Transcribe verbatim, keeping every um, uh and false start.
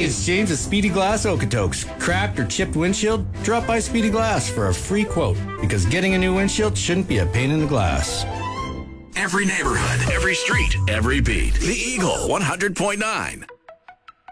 Hey, it's James at Speedy Glass Okotoks. Cracked or chipped windshield? Drop by Speedy Glass for a free quote, because getting a new windshield shouldn't be a pain in the glass. Every neighborhood, every street, every beat. The Eagle one hundred point nine.